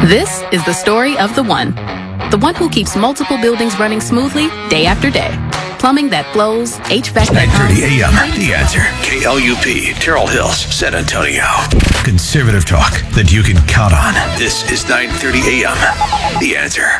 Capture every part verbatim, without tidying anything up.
This is the story of the one. The one who keeps multiple buildings running smoothly day after day. Plumbing that flows, H V A C that nine thirty a.m. The Answer. K L U P, Terrell Hills, San Antonio. Conservative talk that you can count on. This is nine thirty a.m. The Answer.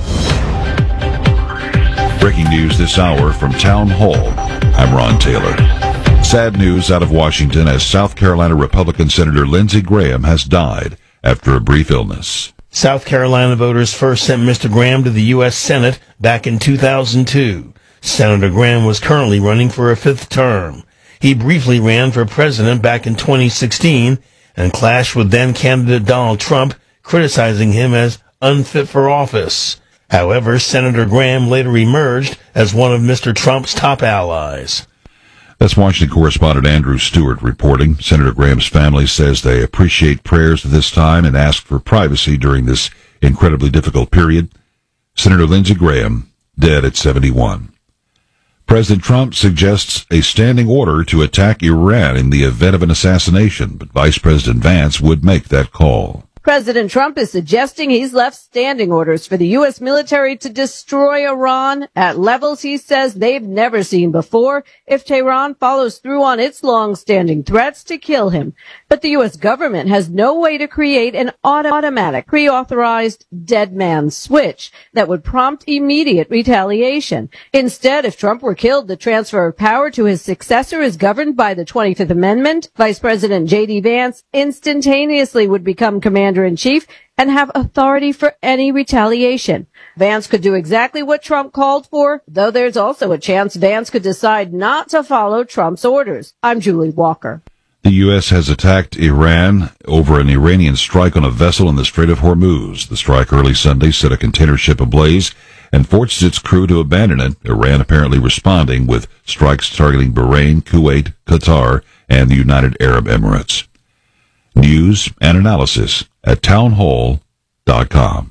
Breaking news this hour from Town Hall. I'm Ron Taylor. Sad news out of Washington as South Carolina Republican Senator Lindsey Graham has died after a brief illness. South Carolina voters first sent Mister Graham to the U S Senate back in two thousand two. Senator Graham was currently running for a fifth term. He briefly ran for president back in twenty sixteen and clashed with then-candidate Donald Trump, criticizing him as unfit for office. However, Senator Graham later emerged as one of Mister Trump's top allies. That's Washington correspondent Andrew Stewart reporting. Senator Graham's family says they appreciate prayers at this time and ask for privacy during this incredibly difficult period. Senator Lindsey Graham, dead at seventy-one. President Trump suggests a standing order to attack Iran in the event of an assassination, but Vice President Vance would make that call. President Trump is suggesting he's left standing orders for the U S military to destroy Iran at levels he says they've never seen before if Tehran follows through on its long-standing threats to kill him. But the U S government has no way to create an automatic, pre-authorized dead man switch that would prompt immediate retaliation. Instead, if Trump were killed, the transfer of power to his successor is governed by the twenty-fifth Amendment. Vice President J D. Vance instantaneously would become Commander-in-Chief and have authority for any retaliation. Vance could do exactly what Trump called for, though there's also a chance Vance could decide not to follow Trump's orders. I'm Julie Walker. The U S has attacked Iran over an Iranian strike on a vessel in the Strait of Hormuz. The strike early Sunday set a container ship ablaze and forced its crew to abandon it, Iran apparently responding with strikes targeting Bahrain, Kuwait, Qatar, and the United Arab Emirates. News and analysis at townhall dot com.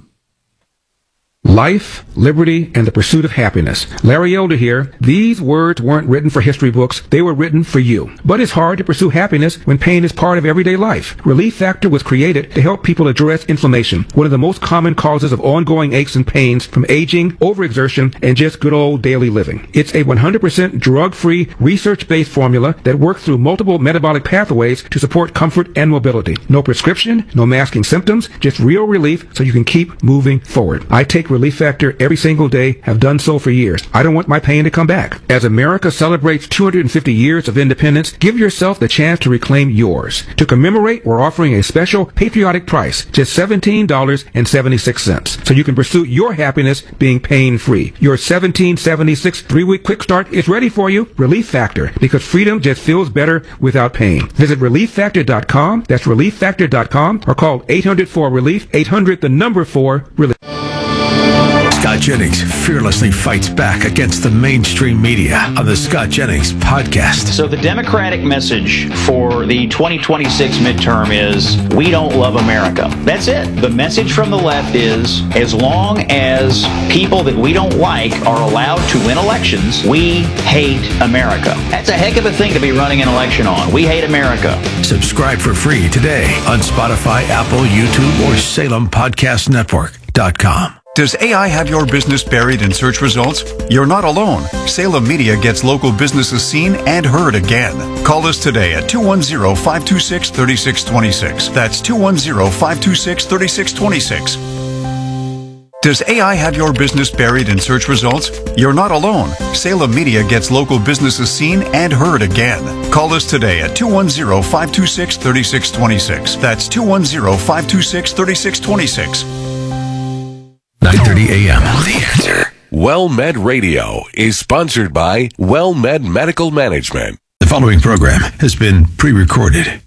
Life, liberty, and the pursuit of happiness. Larry Elder here. These words weren't written for history books. They were written for you. But it's hard to pursue happiness when pain is part of everyday life. Relief Factor was created to help people address inflammation, one of the most common causes of ongoing aches and pains from aging, overexertion, and just good old daily living. It's a one hundred percent drug-free, research-based formula that works through multiple metabolic pathways to support comfort and mobility. No prescription, no masking symptoms, just real relief so you can keep moving forward. I take Relief Factor every single day, have done so for years. I don't want my pain to come back. As America celebrates two hundred fifty years of independence, give yourself the chance to reclaim yours. To commemorate, we're offering a special patriotic price, just seventeen dollars and seventy-six cents, so you can pursue your happiness being pain-free. Your seventeen seventy-six three-week quick start is ready for you. Relief Factor, because freedom just feels better without pain. Visit relief factor dot com. That's relief factor dot com, or call eight hundred four relief, eight hundred the number four relief. Scott Jennings fearlessly fights back against the mainstream media on the Scott Jennings podcast. So the Democratic message for the twenty twenty-six midterm is, we don't love America. That's it. The message from the left is, as long as people that we don't like are allowed to win elections, we hate America. That's a heck of a thing to be running an election on. We hate America. Subscribe for free today on Spotify, Apple, YouTube, or Salem Podcast Network dot com. Does A I have your business buried in search results? You're not alone. Salem Media gets local businesses seen and heard again. Call us today at two one zero, five two six, three six two six. That's two one zero, five two six, three six two six. Does A I have your business buried in search results? You're not alone. Salem Media gets local businesses seen and heard again. Call us today at two one zero, five two six, three six two six. That's two one zero, five two six, three six two six. nine thirty a.m. The Answer. WellMed Radio is sponsored by WellMed Medical Management. The following program has been pre-recorded.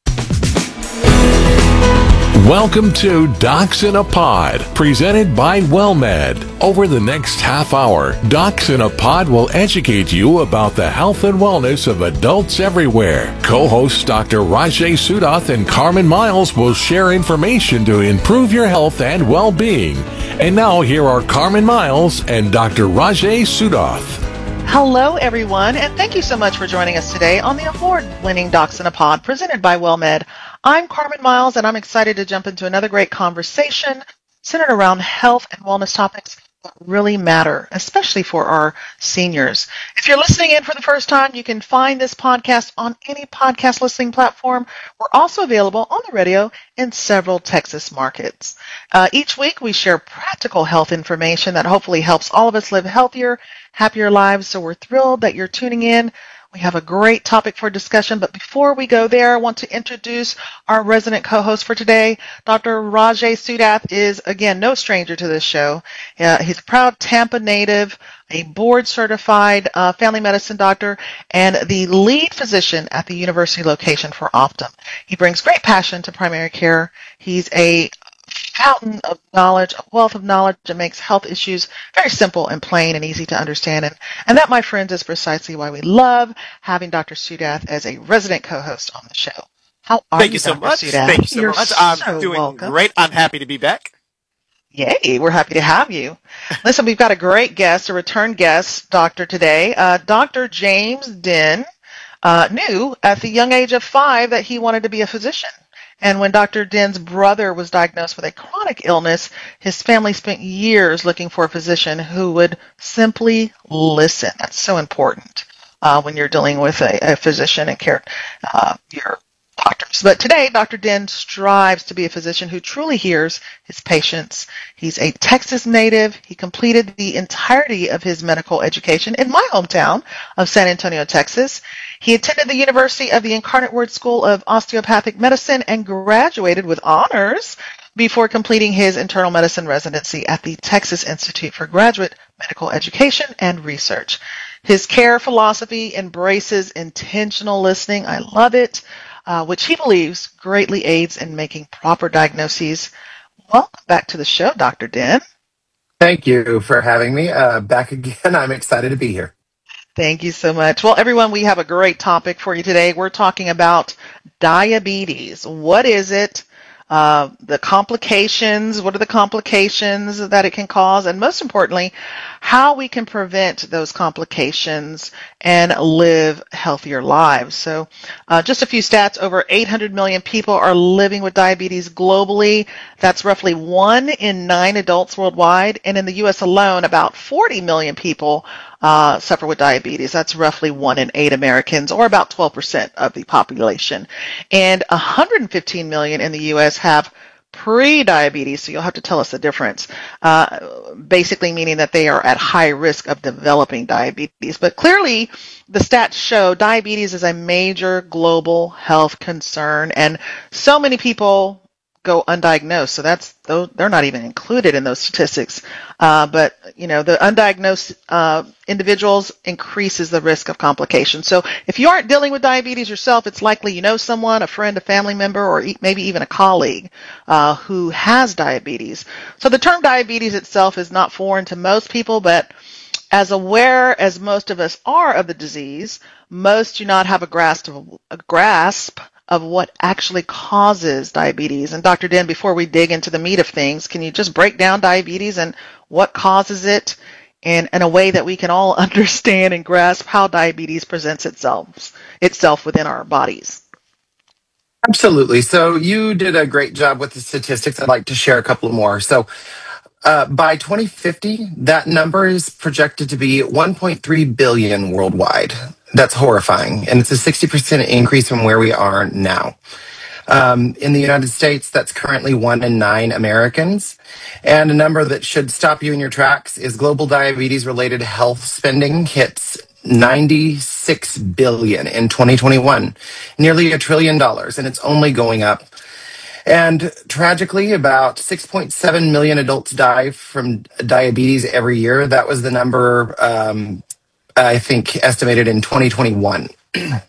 Welcome to Docs in a Pod, presented by WellMed. Over the next half hour, Docs in a Pod will educate you about the health and wellness of adults everywhere. Co-hosts Doctor Rajay Sudath and Carmen Miles will share information to improve your health and well-being. And now here are Carmen Miles and Doctor Rajay Sudath. Hello, everyone, and thank you so much for joining us today on the award-winning Docs in a Pod presented by WellMed. I'm Carmen Miles, and I'm excited to jump into another great conversation centered around health and wellness topics that really matter, especially for our seniors. If you're listening in for the first time, you can find this podcast on any podcast listening platform. We're also available on the radio in several Texas markets. Uh, each week, we share practical health information that hopefully helps all of us live healthier, happier lives. So we're thrilled that you're tuning in. We have a great topic for discussion, but before we go there, I want to introduce our resident co-host for today. Doctor Rajay Sudath is, again, no stranger to this show. Uh, he's a proud Tampa native, a board-certified uh, family medicine doctor, and the lead physician at the university location for Optum. He brings great passion to primary care. He's a fountain of knowledge, a wealth of knowledge that makes health issues very simple and plain and easy to understand. And, and that, my friends, is precisely why we love having Doctor Sudath as a resident co-host on the show. How are Thank you, you so Doctor much. Sudath? Thank you so You're much. I'm so doing welcome. great. I'm happy to be back. Yay, we're happy to have you. Listen, we've got a great guest, a return guest, doctor, today. Uh, Doctor James Dinh uh, knew at the young age of five that he wanted to be a physician. And when Doctor Dinh's brother was diagnosed with a chronic illness, his family spent years looking for a physician who would simply listen. That's so important uh, when you're dealing with a, a physician and care uh, your doctors. But today, Doctor Dinh strives to be a physician who truly hears his patients. He's a Texas native. He completed the entirety of his medical education in my hometown of San Antonio, Texas. He attended the University of the Incarnate Word School of Osteopathic Medicine and graduated with honors before completing his internal medicine residency at the Texas Institute for Graduate Medical Education and Research. His care philosophy embraces intentional listening. I love it, uh, which he believes greatly aids in making proper diagnoses. Welcome back to the show, Doctor Dinh. Thank you for having me uh, back again. I'm excited to be here. Thank you so much. Well, everyone, we have a great topic for you today. We're talking about diabetes. What is it? Uh, the complications, what are the complications that it can cause? And most importantly, how we can prevent those complications and live healthier lives. So uh, just a few stats. Over eight hundred million people are living with diabetes globally. That's roughly one in nine adults worldwide. And in the U S alone, about forty million people uh, suffer with diabetes. That's roughly one in eight Americans, or about twelve percent of the population. And one hundred fifteen million in the U S have pre-diabetes, so you'll have to tell us the difference, uh, basically meaning that they are at high risk of developing diabetes. But clearly, the stats show diabetes is a major global health concern, and so many people go undiagnosed, so that's they're not even included in those statistics. Uh, but you know, the undiagnosed uh, individuals increases the risk of complications. So if you aren't dealing with diabetes yourself, it's likely you know someone, a friend, a family member, or e- maybe even a colleague uh, who has diabetes. So the term diabetes itself is not foreign to most people, but as aware as most of us are of the disease, most do not have a grasp of, a grasp of what actually causes diabetes. And Doctor Dinh, before we dig into the meat of things, can you just break down diabetes and what causes it in, in a way that we can all understand and grasp how diabetes presents itself, itself within our bodies? Absolutely. So you did a great job with the statistics. I'd like to share a couple more. So uh, by twenty fifty, that number is projected to be one point three billion worldwide. That's horrifying. And it's a sixty percent increase from where we are now. Um, in the United States, that's currently one in nine Americans. And a number that should stop you in your tracks is global diabetes-related health spending hits ninety-six billion dollars in twenty twenty-one, nearly a trillion dollars, and it's only going up. And tragically, about six point seven million adults die from diabetes every year. That was the number, um, I think, estimated in twenty twenty-one.